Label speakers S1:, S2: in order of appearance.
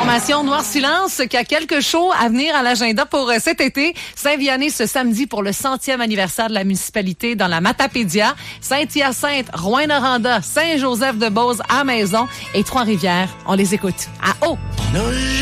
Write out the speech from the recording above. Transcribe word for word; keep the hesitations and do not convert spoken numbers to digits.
S1: Information Noir Silence qui a quelques shows à venir à l'agenda pour euh, cet été. Saint-Vianney ce samedi pour le centième anniversaire de la municipalité dans la Matapédia. Saint-Hyacinthe, Rouyn-Noranda, Saint-Joseph-de-Beauce à Maison et Trois-Rivières. On les écoute à haut.